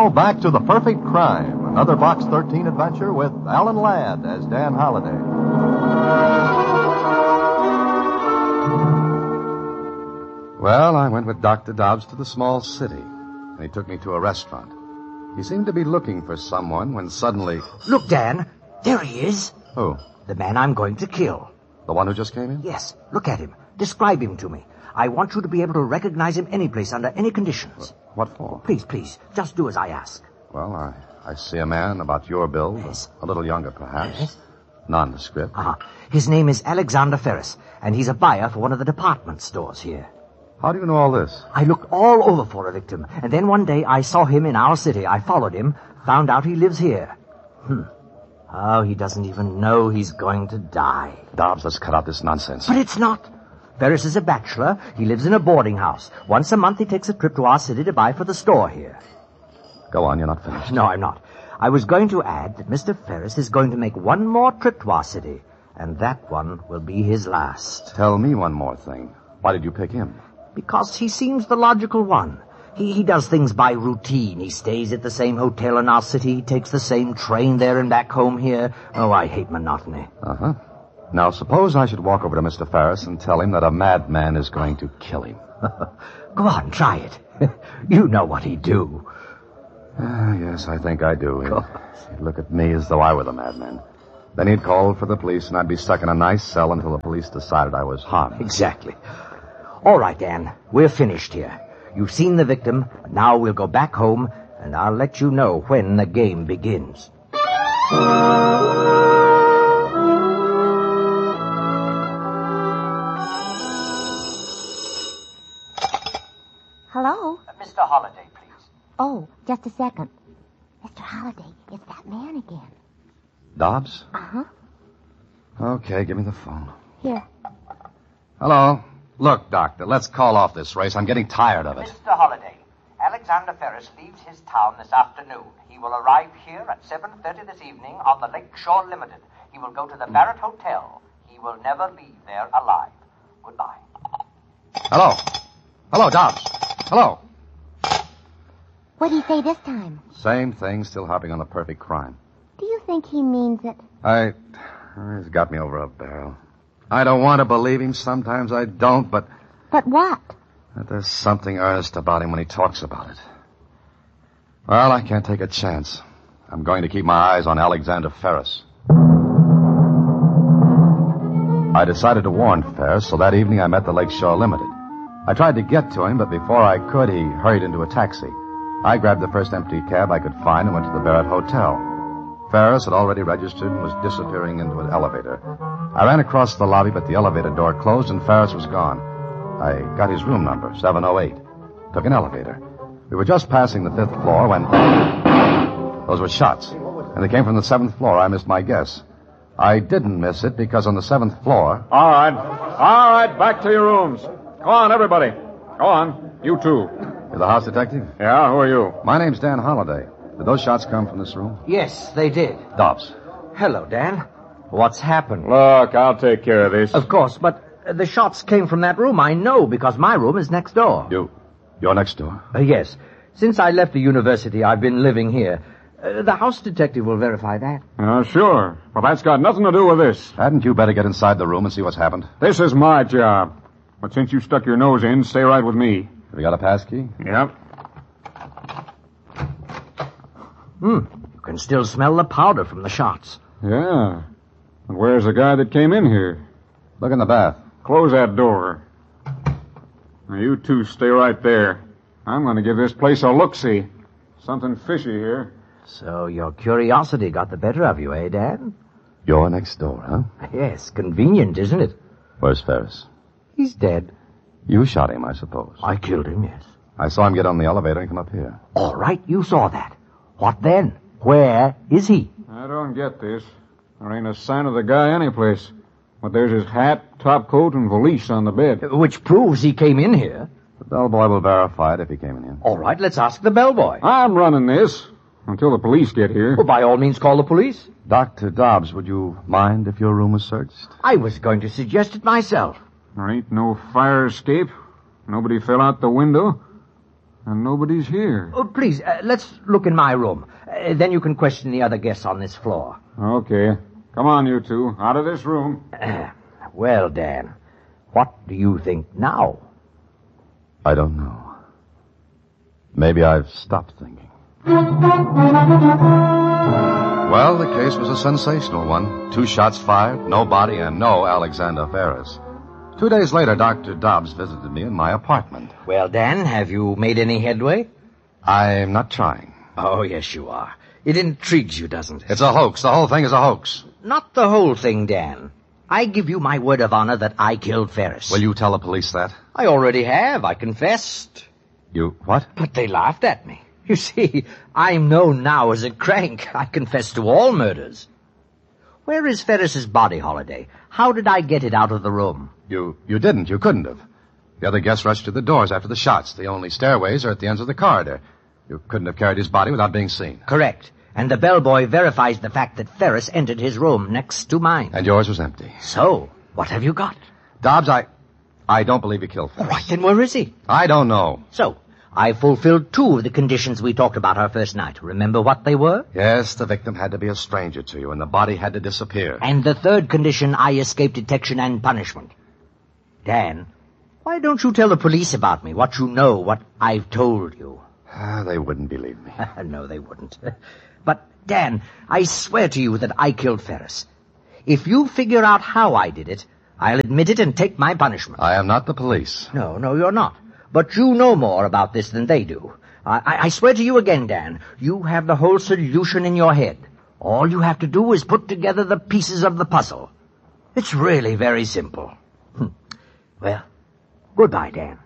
now, back to The Perfect Crime, another Box 13 adventure with Alan Ladd as Dan Holliday. Well, I went with Dr. Dobbs to the small city, and he took me to a restaurant. He seemed to be looking for someone when suddenly... Look, Dan. There he is. Who? The man I'm going to kill. The one who just came in? Yes. Look at him. Describe him to me. I want you to be able to recognize him any place under any conditions. What for? Please. Just do as I ask. Well, I see a man about your build. Yes. A little younger, perhaps. Yes. Nondescript. His name is Alexander Ferris, and he's a buyer for one of the department stores here. How do you know all this? I looked all over for a victim, and then one day I saw him in our city. I followed him, found out he lives here. Oh, he doesn't even know he's going to die. Dobbs, let's cut out this nonsense. But it's not. Ferris is a bachelor. He lives in a boarding house. Once a month he takes a trip to our city to buy for the store here. Go on, you're not finished. No, I'm not. I was going to add that Mr. Ferris is going to make one more trip to our city, and that one will be his last. Tell me one more thing. Why did you pick him? Because he seems the logical one. He does things by routine. He stays at the same hotel in our city. He takes the same train there and back home here. Oh, I hate monotony. Uh-huh. Now, suppose I should walk over to Mr. Ferris and tell him that a madman is going to kill him. Go on, try it. You know what he'd do. Yes, I think I do. He'd look at me as though I were the madman. Then he'd call for the police, and I'd be stuck in a nice cell until the police decided I was harmless. Exactly. All right, Dan. We're finished here. You've seen the victim. Now we'll go back home, and I'll let you know when the game begins. Hello? Mr. Holliday, please. Oh, just a second. Mr. Holliday, it's that man again. Dobbs? Uh-huh. Okay, give me the phone. Here. Hello. Look, Doctor, let's call off this race. I'm getting tired of it. Mr. Holliday, Alexander Ferris leaves his town this afternoon. He will arrive here at 7:30 this evening on the Lakeshore Limited. He will go to the Barrett Hotel. He will never leave there alive. Goodbye. Hello. Hello, Dobbs. Hello. What do you say this time? Same thing, still harping on the perfect crime. Do you think he means it? He's got me over a barrel. I don't want to believe him. Sometimes I don't, but... But what? There's something earnest about him when he talks about it. Well, I can't take a chance. I'm going to keep my eyes on Alexander Ferris. I decided to warn Ferris, so that evening I met the Lakeshore Limited. I tried to get to him, but before I could, he hurried into a taxi. I grabbed the first empty cab I could find and went to the Barrett Hotel. Ferris had already registered and was disappearing into an elevator. I ran across the lobby, but the elevator door closed and Ferris was gone. I got his room number, 708. Took an elevator. We were just passing the 5th floor when... Those were shots. And they came from the 7th floor. I missed my guess. I didn't miss it because on the 7th floor... All right, back to your rooms. Go on, everybody. Go on. You too. You're the house detective? Yeah, who are you? My name's Dan Holliday. Did those shots come from this room? Yes, they did. Dobbs. Hello, Dan. What's happened? Look, I'll take care of this. Of course, but the shots came from that room. I know, because my room is next door. You're next door? Yes. Since I left the university, I've been living here. The house detective will verify that. Sure. Well, that's got nothing to do with this. Hadn't you better get inside the room and see what's happened? This is my job. But since you stuck your nose in, stay right with me. Have you got a pass key? Yep. You can still smell the powder from the shots. Yeah. And where's the guy that came in here? Look in the bath. Close that door. Now, you two stay right there. I'm going to give this place a look-see. Something fishy here. So your curiosity got the better of you, eh, Dan? You're next door, huh? Yes, convenient, isn't it? Where's Ferris? He's dead. You shot him, I suppose. I killed him, yes. I saw him get on the elevator and come up here. All right, you saw that. What then? Where is he? I don't get this. There ain't a sign of the guy anyplace. But there's his hat, top coat, and valise on the bed. Which proves he came in here. The bellboy will verify it if he came in here. All right, let's ask the bellboy. I'm running this until the police get here. Well, by all means, call the police. Dr. Dobbs, would you mind if your room was searched? I was going to suggest it myself. There ain't no fire escape. Nobody fell out the window. And nobody's here. Oh, please, let's look in my room. Then you can question the other guests on this floor. Okay. Come on, you two. Out of this room. Well, Dan, what do you think now? I don't know. Maybe I've stopped thinking. Well, the case was a sensational one. 2 shots fired, no body, and no Alexander Ferris. 2 days later, Dr. Dobbs visited me in my apartment. Well, Dan, have you made any headway? I'm not trying. Oh, yes, you are. It intrigues you, doesn't it? It's a hoax. The whole thing is a hoax. Not the whole thing, Dan. I give you my word of honor that I killed Ferris. Will you tell the police that? I already have. I confessed. You what? But they laughed at me. You see, I'm known now as a crank. I confess to all murders. Where is Ferris's body, Holiday? How did I get it out of the room? You didn't. You couldn't have. The other guests rushed to the doors after the shots. The only stairways are at the ends of the corridor. You couldn't have carried his body without being seen. Correct. And the bellboy verifies the fact that Ferris entered his room next to mine. And yours was empty. So, what have you got? Dobbs, I don't believe he killed Ferris. All right, then where is he? I don't know. So, I fulfilled 2 of the conditions we talked about our first night. Remember what they were? Yes, the victim had to be a stranger to you, and the body had to disappear. And the 3rd condition, I escaped detection and punishment. Dan, why don't you tell the police about me, what you know, what I've told you? They wouldn't believe me. No, they wouldn't. But, Dan, I swear to you that I killed Ferris. If you figure out how I did it, I'll admit it and take my punishment. I am not the police. No, you're not. But you know more about this than they do. I swear to you again, Dan, you have the whole solution in your head. All you have to do is put together the pieces of the puzzle. It's really very simple. Well, goodbye, Dan.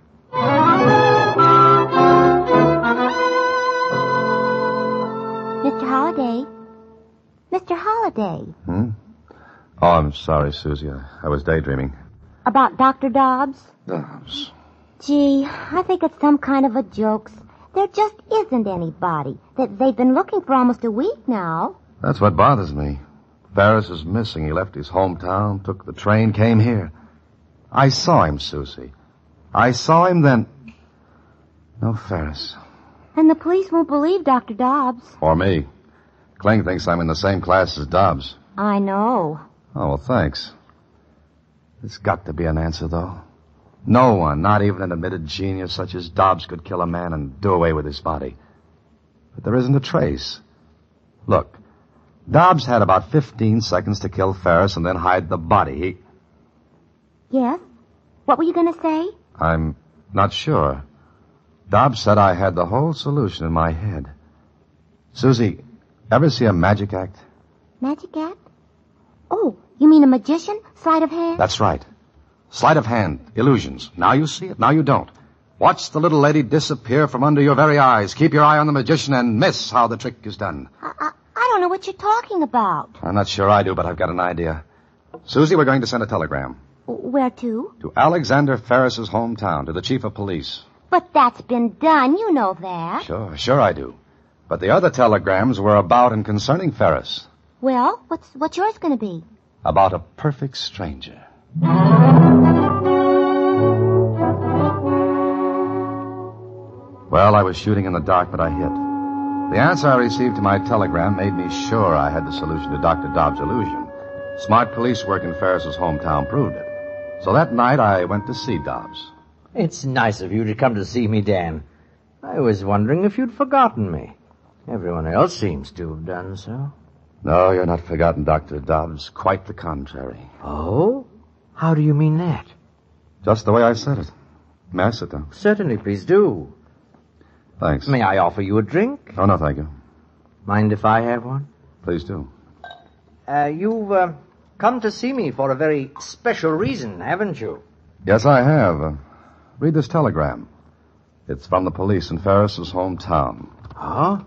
Mr. Holliday. Mr. Holliday. Oh, I'm sorry, Susie. I was daydreaming. About Dr. Dobbs? Dobbs. Gee, I think it's some kind of a joke. There just isn't anybody. They've been looking for almost a week now. That's what bothers me. Ferris is missing. He left his hometown, took the train, came here. I saw him, Susie. I saw him then. No Ferris. And the police won't believe Dr. Dobbs. Or me. Kling thinks I'm in the same class as Dobbs. I know. Oh, well, thanks. There's got to be an answer, though. No one, not even an admitted genius such as Dobbs, could kill a man and do away with his body. But there isn't a trace. Look, Dobbs had about 15 seconds to kill Ferris and then hide the body. Yes? What were you going to say? I'm not sure. Dobbs said I had the whole solution in my head. Susie, ever see a magic act? Magic act? Oh, you mean a magician? Sleight of hand? That's right. Sleight of hand, illusions. Now you see it, now you don't. Watch the little lady disappear from under your very eyes. Keep your eye on the magician and miss how the trick is done. I don't know what you're talking about. I'm not sure I do, but I've got an idea. Susie, we're going to send a telegram. Where to? To Alexander Ferris's hometown, to the chief of police. But that's been done. You know that. Sure I do. But the other telegrams were about and concerning Ferris. Well, what's yours going to be? About a perfect stranger. Well, I was shooting in the dark, but I hit. The answer I received to my telegram made me sure I had the solution to Dr. Dobbs' illusion. Smart police work in Ferris's hometown proved it. So that night I went to see Dobbs. It's nice of you to come to see me, Dan. I was wondering if you'd forgotten me. Everyone else seems to have done so. No, you're not forgotten, Dr. Dobbs. Quite the contrary. Oh? How do you mean that? Just the way I said it. May I sit down? Certainly, please do. Thanks. May I offer you a drink? Oh, no, thank you. Mind if I have one? Please do. You've come to see me for a very special reason, haven't you? Yes, I have. Read this telegram. It's from the police in Ferris's hometown. Huh?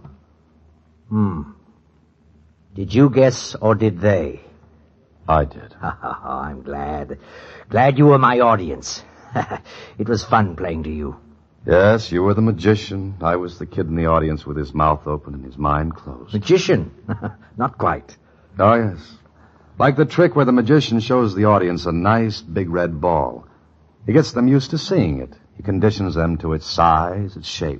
Did you guess, or did they? I did. I'm glad. Glad you were my audience. It was fun playing to you. Yes, you were the magician. I was the kid in the audience with his mouth open and his mind closed. Magician? Not quite. Oh, yes. Like the trick where the magician shows the audience a nice big red ball. He gets them used to seeing it. He conditions them to its size, its shape.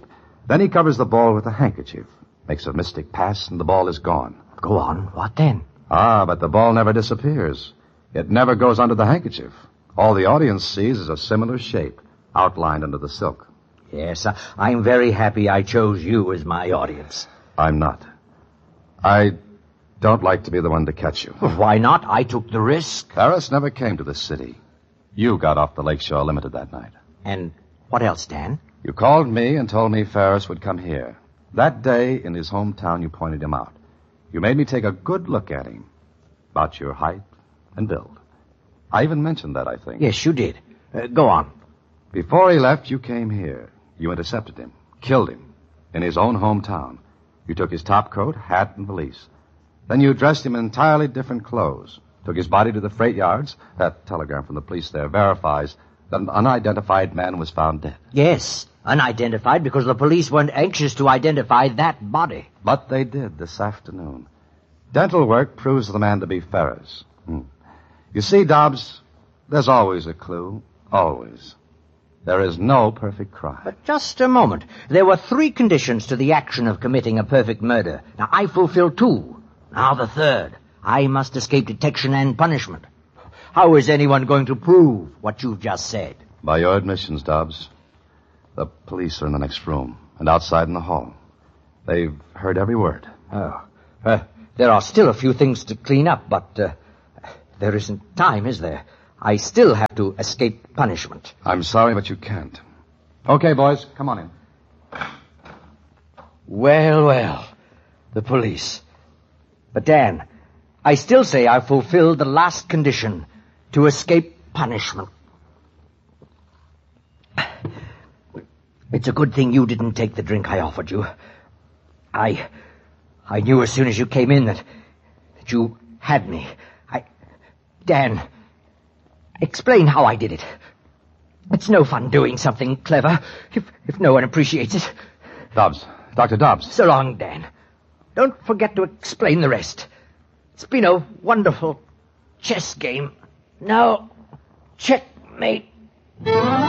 Then he covers the ball with a handkerchief, makes a mystic pass, and the ball is gone. Go on. What then? But the ball never disappears. It never goes under the handkerchief. All the audience sees is a similar shape, outlined under the silk. Yes, I'm very happy I chose you as my audience. I'm not. I don't like to be the one to catch you. Why not? I took the risk. Ferris never came to the city. You got off the Lakeshore Limited that night. And what else, Dan? You called me and told me Ferris would come here. That day, in his hometown, you pointed him out. You made me take a good look at him. About your height and build. I even mentioned that, I think. Yes, you did. Go on. Before he left, you came here. You intercepted him. Killed him. In his own hometown. You took his top coat, hat, and valise. Then you dressed him in entirely different clothes. Took his body to the freight yards. That telegram from the police there verifies that an unidentified man was found dead. Yes, unidentified because the police weren't anxious to identify that body. But they did this afternoon. Dental work proves the man to be Ferris. You see, Dobbs, there's always a clue. Always. There is no perfect crime. But just a moment. There were 3 conditions to the action of committing a perfect murder. Now, I fulfilled 2. Now the 3rd. I must escape detection and punishment. How is anyone going to prove what you've just said? By your admissions, Dobbs. The police are in the next room and outside in the hall. They've heard every word. There are still a few things to clean up, but there isn't time, is there? I still have to escape punishment. I'm sorry, but you can't. Okay, boys, come on in. Well, the police. But, Dan, I still say I've fulfilled the last condition, to escape punishment. It's a good thing you didn't take the drink I offered you. I knew as soon as you came in that you had me. Dan, explain how I did it. It's no fun doing something clever if no one appreciates it. Dobbs. Dr. Dobbs. So long, Dan. Don't forget to explain the rest. It's been a wonderful chess game. Now, checkmate.